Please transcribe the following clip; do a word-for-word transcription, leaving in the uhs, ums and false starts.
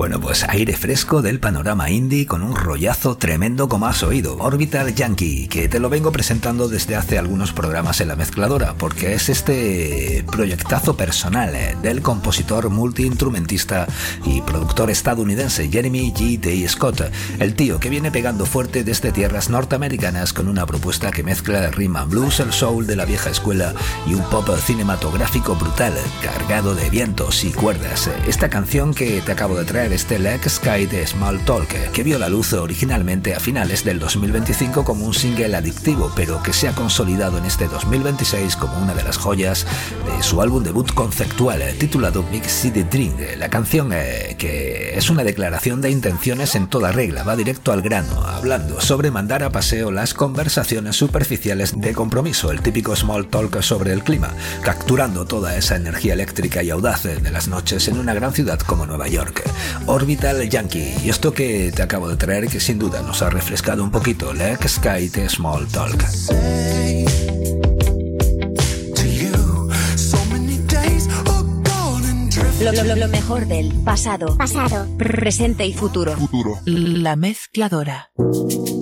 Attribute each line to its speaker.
Speaker 1: Bueno, pues aire fresco del panorama indie con un rollazo tremendo como has oído. Orbital Yankee, que te lo vengo presentando desde hace algunos programas en La Mezcladora, porque es este proyectazo personal del compositor, multiinstrumentista y productor estadounidense Jeremy G. Day Scott, el tío que viene pegando fuerte desde tierras norteamericanas con una propuesta que mezcla el rhythm and blues, el soul de la vieja escuela y un pop cinematográfico brutal, cargado de vientos y cuerdas. Esta canción que te acabo de traer, este Like Sky de Small Talk, que vio la luz originalmente a finales del dos mil veinticinco como un single adictivo, pero que se ha consolidado en este dos mil veintiséis como una de las joyas de su álbum debut conceptual titulado Big City Dream. La canción eh, que es una declaración de intenciones en toda regla, va directo al grano, hablando sobre mandar a paseo las conversaciones superficiales de compromiso, el típico small talk sobre el clima, capturando toda esa energía eléctrica y audaz de las noches en una gran ciudad como Nueva York. Orbital Yankee, y esto que te acabo de traer que sin duda nos ha refrescado un poquito, Like Sky de Small Talk.
Speaker 2: Lo, lo, lo mejor del pasado,
Speaker 3: pasado,
Speaker 2: presente y futuro.
Speaker 4: futuro.
Speaker 5: La Mezcladora.